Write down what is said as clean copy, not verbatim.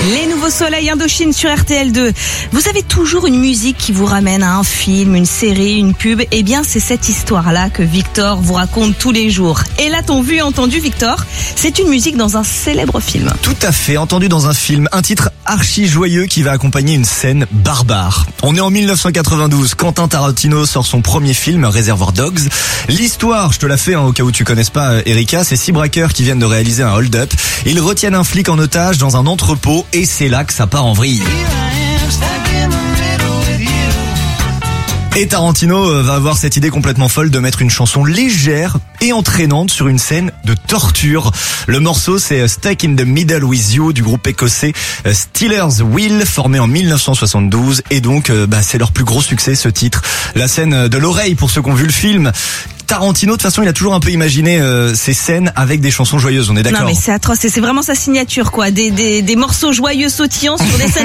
Les nouveaux soleils Indochine sur RTL2. Vous avez toujours une musique qui vous ramène à un film, une série, une pub. Eh bien, c'est cette histoire-là que Victor vous raconte tous les jours. Et l'a-t-on vu et entendu, Victor? C'est une musique dans un célèbre film. Tout à fait, entendu dans un film. Un titre archi joyeux qui va accompagner une scène barbare. On est en 1992. Quentin Tarantino sort son premier film, Reservoir Dogs. L'histoire, je te la fais au cas où tu connaisses pas, Erika, c'est 6 braqueurs qui viennent de réaliser un hold-up. Ils retiennent un flic en otage dans un entrepôt et c'est là que ça part en vrille. Et Tarantino va avoir cette idée complètement folle de mettre une chanson légère et entraînante sur une scène de torture. Le morceau, c'est Stuck in the Middle with You du groupe écossais Stealers Wheel, formé en 1972. Et donc, c'est leur plus gros succès, ce titre. La scène de l'oreille pour ceux qui ont vu le film. Tarantino, de toute façon, il a toujours un peu imaginé ces scènes avec des chansons joyeuses, on est d'accord? Non mais c'est atroce, et c'est vraiment sa signature, quoi. Des morceaux joyeux sautillants sur des scènes